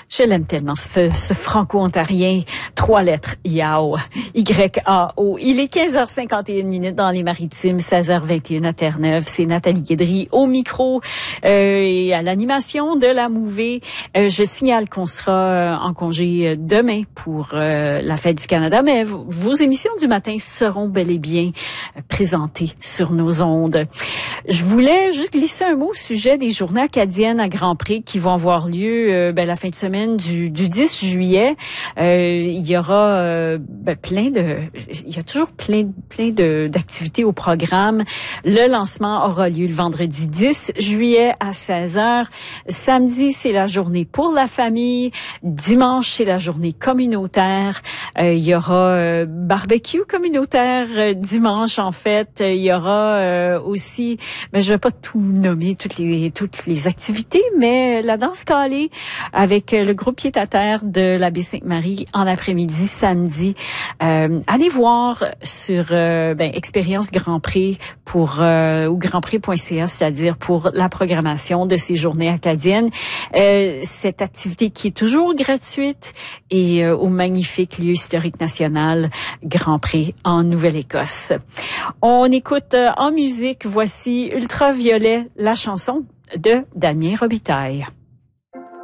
Je l'aime tellement, ce franco-ontarien. 3 lettres, Yao. Y-A-O. Il est 15h51 dans les Maritimes, 16h21 à Terre-Neuve. C'est Nathalie Guédry au micro et à l'animation de la mouvée. Je signale qu'on sera en congé demain pour la Fête du Canada, mais vos émissions du matin seront bel et bien présentées sur nos ondes. Je voulais juste glisser un mot au sujet des journées acadiennes à Grand Pré qui vont avoir lieu la fin de semaine du 10 juillet. Il y aura il y a toujours plein d'activités au programme. Le lancement aura lieu le vendredi 10 juillet à 16h. Samedi, c'est la journée pour la famille. Dimanche, c'est la journée communautaire. Il y aura barbecue communautaire dimanche en fait. Il y aura aussi, je vais pas tout nommer toutes les activités, mais la danse calée avec le groupe Pied à terre de la Baie-Sainte-Marie en après-midi samedi. Allez voir sur Expérience Grand Pré ou grandpré.ca, c'est-à-dire pour la programmation de ces journées acadiennes. Cette activité qui est toujours gratuite et au magnifique lieu historique national Grand Pré en Nouvelle-Écosse. On écoute en musique, voici Ultraviolet, la chanson de Damien Robitaille.